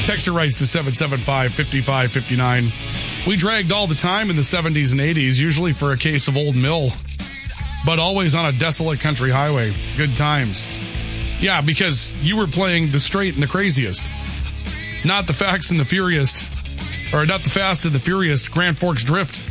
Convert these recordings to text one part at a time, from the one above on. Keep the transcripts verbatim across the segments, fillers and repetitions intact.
Texture writes to seven seven five, five five five nine. We dragged all the time in the seventies and eighties, usually for a case of Old Mill, but always on a desolate country highway. Good times. Yeah, because you were playing the straight and the craziest, not the facts and the furious, or not the fast and the furious Grand Forks Drift.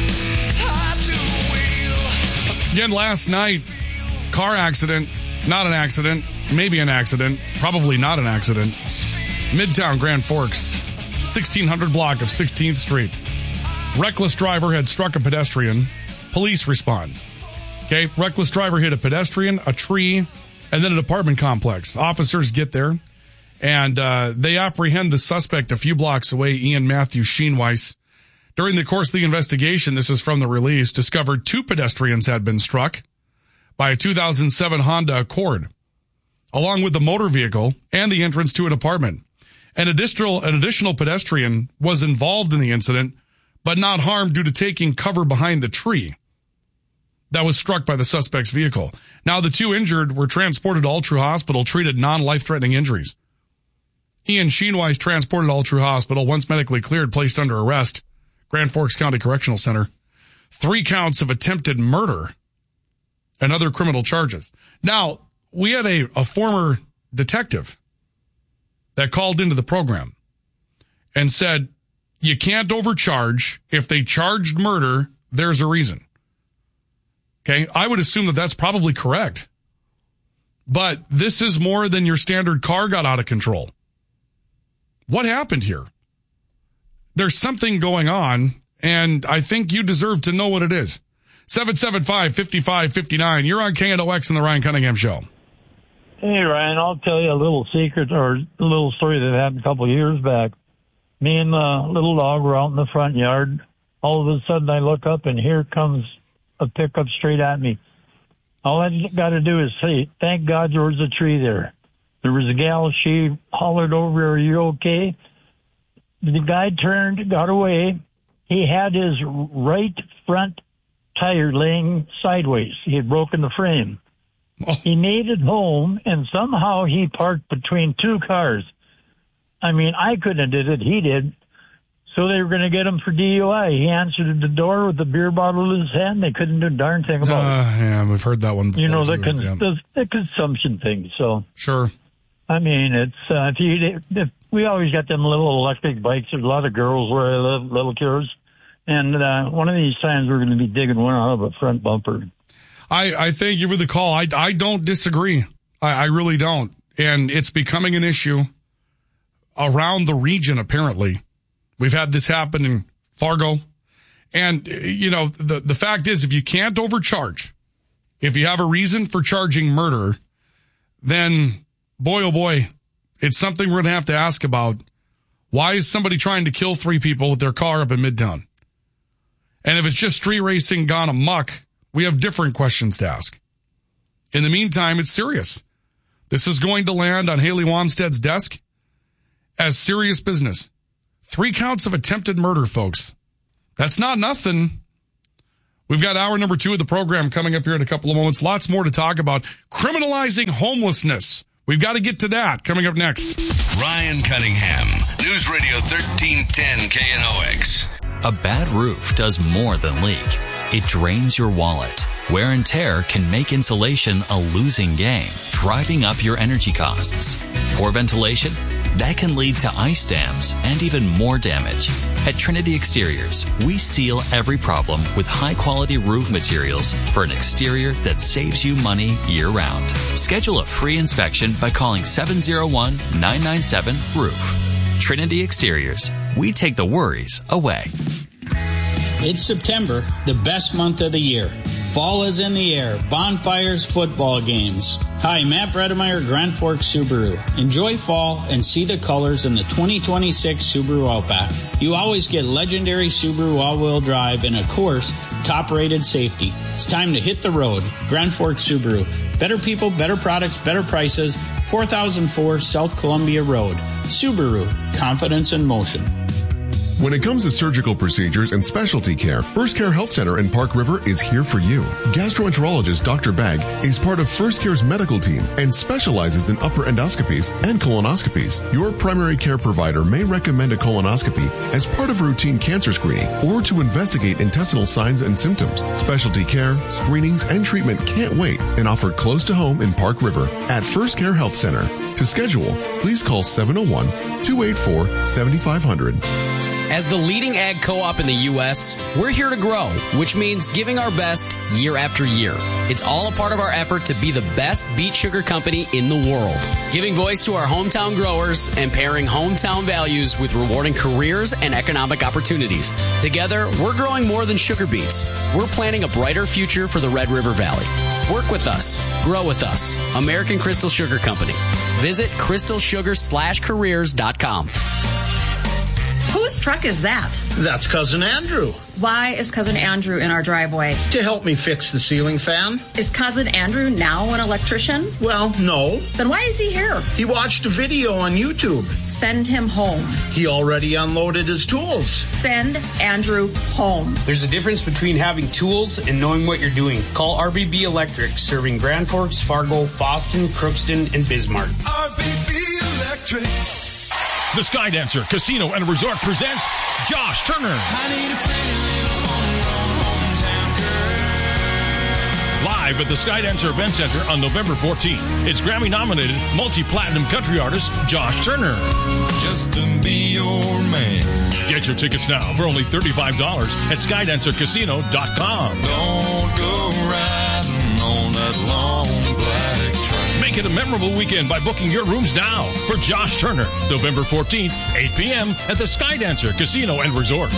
Again, last night, car accident, not an accident, maybe an accident, probably not an accident. Midtown Grand Forks, sixteen hundred block of sixteenth Street. Reckless driver had struck a pedestrian. Police respond. Okay, reckless driver hit a pedestrian, a tree, and then an apartment complex. Officers get there, and uh, they apprehend the suspect a few blocks away, Ian Matthew Sheenweiss. During the course of the investigation, this is from the release, discovered two pedestrians had been struck by a two thousand seven Honda Accord, along with the motor vehicle and the entrance to an apartment. An additional, an additional pedestrian was involved in the incident, but not harmed due to taking cover behind the tree that was struck by the suspect's vehicle. Now, the two injured were transported to Altru Hospital, treated non-life-threatening injuries. Ian Sheenweiss transported to Altru Hospital, once medically cleared, placed under arrest. Grand Forks County Correctional Center. Three counts of attempted murder and other criminal charges. Now, we had a, a former detective that called into the program and said, you can't overcharge. If they charged murder, there's a reason. Okay, I would assume that that's probably correct. But this is more than your standard car got out of control. What happened here? There's something going on, and I think you deserve to know what it is. seven seven five, five five five nine. You're on K N O X and the Ryan Cunningham Show. Hey, Ryan, I'll tell you a little secret or a little story that happened a couple of years back. Me and the little dog were out in the front yard. All of a sudden, I look up, and here comes a pickup straight at me. All I got to do is say, thank God there was a tree there. There was a gal, she hollered over, are you okay? The guy turned, got away. He had his right front tire laying sideways. He had broken the frame. Oh. He made it home, and somehow he parked between two cars. I mean, I couldn't have did it. He did. So they were going to get him for D U I. He answered the door with a beer bottle in his hand. They couldn't do a darn thing about uh, it. Yeah, we've heard that one before. You know, the, too, con- yeah. the, the consumption thing. So sure. I mean, it's uh, if you if we always got them little electric bikes. There's a lot of girls where I live, little kids, and uh, one of these times we're going to be digging one out of a front bumper. I, I thank you for the call. I, I don't disagree. I, I really don't, and it's becoming an issue around the region. Apparently, we've had this happen in Fargo, and you know the the fact is, if you can't overcharge, if you have a reason for charging murder, then boy, oh boy, it's something we're going to have to ask about. Why is somebody trying to kill three people with their car up in Midtown? And if it's just street racing gone amok, we have different questions to ask. In the meantime, it's serious. This is going to land on Haley Wanstead's desk as serious business. Three counts of attempted murder, folks. That's not nothing. We've got hour number two of the program coming up here in a couple of moments. Lots more to talk about. Criminalizing homelessness. We've got to get to that coming up next. Ryan Cunningham, News Radio thirteen ten K N O X. A bad roof does more than leak. It drains your wallet. Wear and tear can make insulation a losing game, driving up your energy costs. Poor ventilation? That can lead to ice dams and even more damage. At Trinity Exteriors, we seal every problem with high-quality roof materials for an exterior that saves you money year-round. Schedule a free inspection by calling seven oh one, nine nine seven, roof. Trinity Exteriors. We take the worries away. It's September, the best month of the year. Fall is in the air. Bonfires, football games. Hi, Matt Bredemeyer, Grand Forks Subaru. Enjoy fall and see the colors in the twenty twenty-six Subaru Outback. You always get legendary Subaru all-wheel drive and, of course, top-rated safety. It's time to hit the road. Grand Forks Subaru. Better people, better products, better prices. four thousand four South Columbia Road. Subaru. Confidence in motion. When it comes to surgical procedures and specialty care, First Care Health Center in Park River is here for you. Gastroenterologist Doctor Bagg is part of First Care's medical team and specializes in upper endoscopies and colonoscopies. Your primary care provider may recommend a colonoscopy as part of routine cancer screening or to investigate intestinal signs and symptoms. Specialty care, screenings, and treatment can't wait and offered close to home in Park River at First Care Health Center. To schedule, please call seven oh one, two eight four, seven five zero zero. As the leading ag co-op in the U S, we're here to grow, which means giving our best year after year. It's all a part of our effort to be the best beet sugar company in the world, giving voice to our hometown growers and pairing hometown values with rewarding careers and economic opportunities. Together, we're growing more than sugar beets. We're planning a brighter future for the Red River Valley. Work with us. Grow with us. American Crystal Sugar Company. Visit crystal sugar slash careers dot com. Whose truck is that? That's Cousin Andrew. Why is Cousin Andrew in our driveway? To help me fix the ceiling fan. Is Cousin Andrew now an electrician? Well, no. Then why is he here? He watched a video on YouTube. Send him home. He already unloaded his tools. Send Andrew home. There's a difference between having tools and knowing what you're doing. Call R B B Electric, serving Grand Forks, Fargo, Fosston, Crookston, and Bismarck. R B B Electric. The Skydancer Casino and Resort presents Josh Turner. I need a pretty little homegrown, hometown girl. Live at the Skydancer Event Center on November fourteenth. It's Grammy-nominated multi-platinum country artist Josh Turner. Just to be your man. Get your tickets now for only thirty-five dollars at skydancer casino dot com. Don't go riding on that long black train. Make it a memorable weekend by booking your rooms now for Josh Turner, November fourteenth, eight p.m. at the Skydancer Casino and Resort.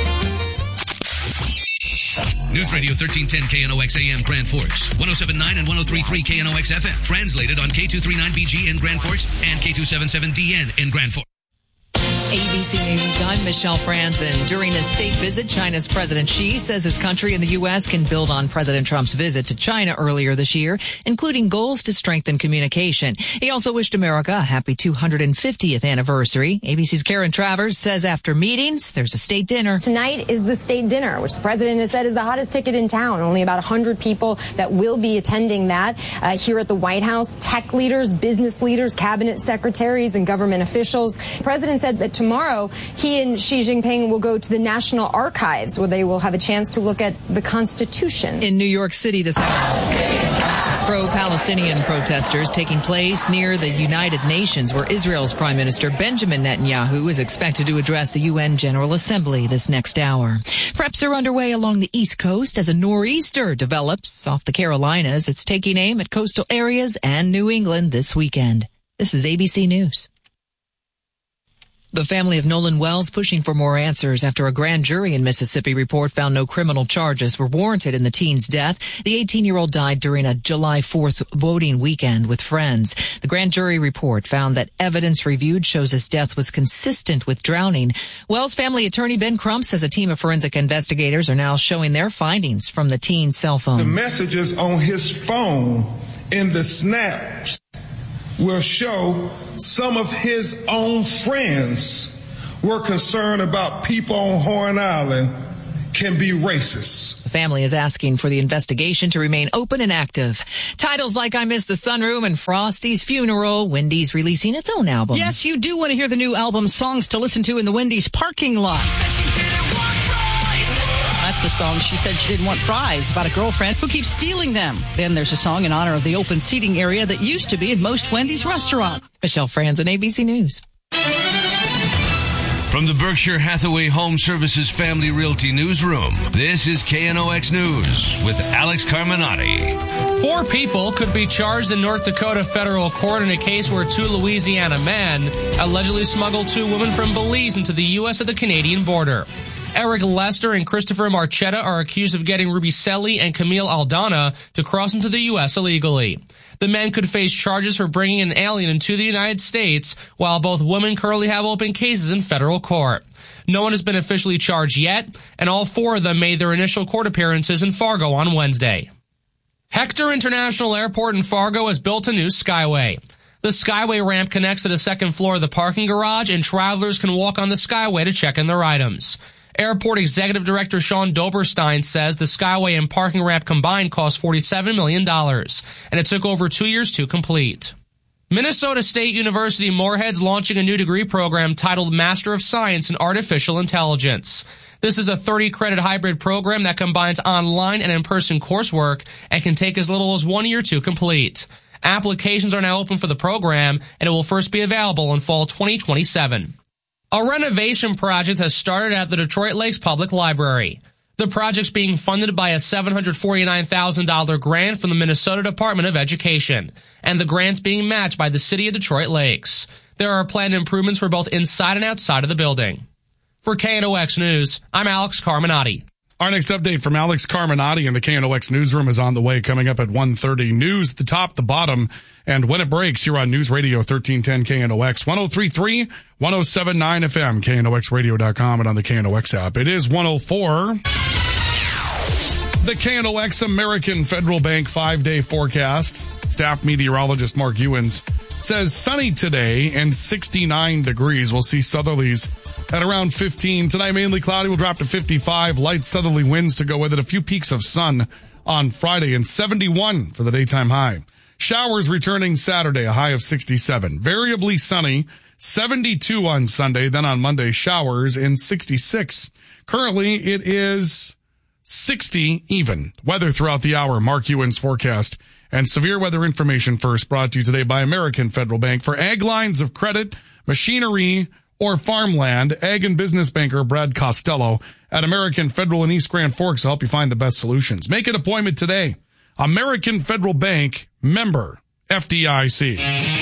News Radio thirteen ten K N O X A M Grand Forks, one oh seven point nine and one oh three point three K N O X F M. Translated on K two thirty-nine B G in Grand Forks and K two seventy-seven D N in Grand Forks. A B C News, I'm Michelle Franzen. During a state visit, China's President Xi says his country and the U S can build on President Trump's visit to China earlier this year, including goals to strengthen communication. He also wished America a happy two hundred fiftieth anniversary. A B C's Karen Travers says after meetings, there's a state dinner. Tonight is the state dinner, which the president has said is the hottest ticket in town. Only about one hundred people that will be attending that uh, here at the White House. Tech leaders, business leaders, cabinet secretaries, and government officials. The president said that tomorrow, he and Xi Jinping will go to the National Archives, where they will have a chance to look at the Constitution. In New York City this afternoon, pro-Palestinian protesters taking place near the United Nations, where Israel's Prime Minister Benjamin Netanyahu is expected to address the U N General Assembly this next hour. Preps are underway along the East Coast as a nor'easter develops off the Carolinas. It's taking aim at coastal areas and New England this weekend. This is A B C News. The family of Nolan Wells pushing for more answers after a grand jury in Mississippi report found no criminal charges were warranted in the teen's death. The eighteen-year-old died during a July fourth voting weekend with friends. The grand jury report found that evidence reviewed shows his death was consistent with drowning. Wells' family attorney Ben Crump says a team of forensic investigators are now showing their findings from the teen's cell phone. The messages on his phone in the snaps will show some of his own friends were concerned about people on Horn Island can be racist. The family is asking for the investigation to remain open and active. Titles like I Miss the Sunroom and Frosty's Funeral. Wendy's releasing its own album. Yes, you do want to hear the new album Songs to Listen to in the Wendy's parking lot. That's the song She Said She Didn't Want Fries, about a girlfriend who keeps stealing them. Then there's a song in honor of the open seating area that used to be in most Wendy's restaurants. Michelle Franzen, A B C News. From the Berkshire Hathaway Home Services Family Realty Newsroom, this is K N O X News with Alex Carminati. Four people could be charged in North Dakota federal court in a case where two Louisiana men allegedly smuggled two women from Belize into the U S at the Canadian border. Eric Lester and Christopher Marchetta are accused of getting Ruby Selly and Camille Aldana to cross into the U S illegally. The men could face charges for bringing an alien into the United States, while both women currently have open cases in federal court. No one has been officially charged yet, and all four of them made their initial court appearances in Fargo on Wednesday. Hector International Airport in Fargo has built a new skyway. The Skyway ramp connects to the second floor of the parking garage, and travelers can walk on the Skyway to check in their items. Airport Executive Director Sean Doberstein says the Skyway and parking ramp combined cost forty-seven million dollars, and it took over two years to complete. Minnesota State University Moorhead's launching a new degree program titled Master of Science in Artificial Intelligence. This is a thirty-credit hybrid program that combines online and in-person coursework and can take as little as one year to complete. Applications are now open for the program, and it will first be available in fall twenty twenty-seven. A renovation project has started at the Detroit Lakes Public Library. The project's being funded by a seven hundred forty-nine thousand dollars grant from the Minnesota Department of Education, and the grant's being matched by the city of Detroit Lakes. There are planned improvements for both inside and outside of the building. For K N O X News, I'm Alex Carminati. Our next update from Alex Carminati in the K N O X newsroom is on the way, coming up at one thirty. News, the top, the bottom, and when it breaks, here on News Radio thirteen ten K N O X, one oh three point three, one oh seven point nine F M, K N O X radio dot com, and on the K N O X app. It is one oh four. The K N O X American Federal Bank five-day forecast. Staff meteorologist Mark Ewens says sunny today and sixty-nine degrees. We'll see southerlies at around fifteen. Tonight, mainly cloudy, will drop to fifty-five. Light southerly winds to go with it. A few peaks of sun on Friday, and seventy-one for the daytime high. Showers returning Saturday, a high of sixty-seven. Variably sunny, seventy-two on Sunday. Then on Monday, showers in sixty-six. Currently, it is sixty even. Weather throughout the hour. Mark Ewens forecast. And severe weather information first, brought to you today by American Federal Bank. For ag lines of credit, machinery, or farmland, ag and business banker Brad Costello at American Federal in East Grand Forks will help you find the best solutions. Make an appointment today. American Federal Bank, member F D I C.